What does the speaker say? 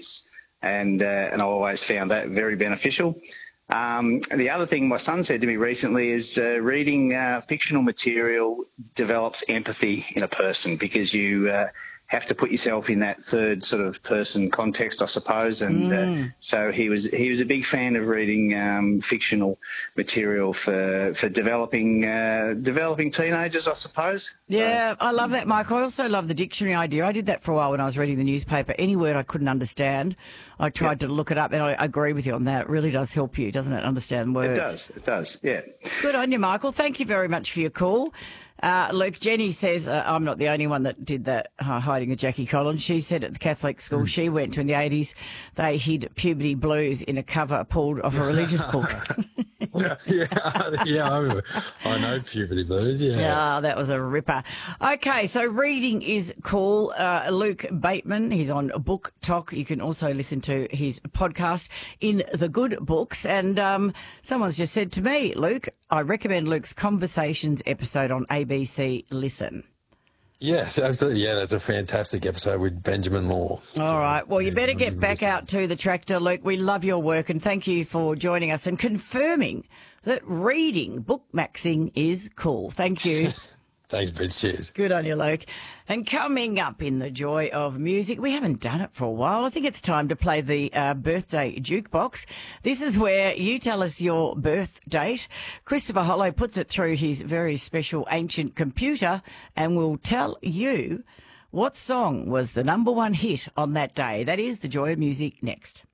years. And I always found that very beneficial. The other thing my son said to me recently is reading fictional material develops empathy in a person, because you have to put yourself in that third sort of person context, I suppose. And so he was a big fan of reading fictional material for developing teenagers, I suppose. Yeah, I love that, Mike. I also love the dictionary idea. I did that for a while when I was reading the newspaper. Any word I couldn't understand, I tried to look it up, and I agree with you on that. It really does help you, doesn't it, understand words? It does, yeah. Good on you, Michael. Thank you very much for your call. Luke, Jenny says, I'm not the only one that did that, hiding the Jackie Collins. She said at the Catholic school she went to in the 80s, they hid Puberty Blues in a cover pulled off a religious book. I know Puberty Blues, Yeah, that was a ripper. Okay, so reading is cool. Luke Bateman, he's on Book Talk. You can also listen to his podcast, In the Good Books. And someone's just said to me, Luke, I recommend Luke's Conversations episode on ABC Listen. Yes, absolutely. Yeah, that's a fantastic episode with Benjamin Moore. All right. Well, you better get back out to the tractor, Luke. We love your work, and thank you for joining us and confirming that reading, bookmaxing is cool. Thank you. Thanks, Bridge. Cheers. Good on you, Luke. And coming up in the joy of music, we haven't done it for a while. I think it's time to play the birthday jukebox. This is where you tell us your birth date. Christopher Hollow puts it through his very special ancient computer and will tell you what song was the #1 hit on that day. That is the joy of music next.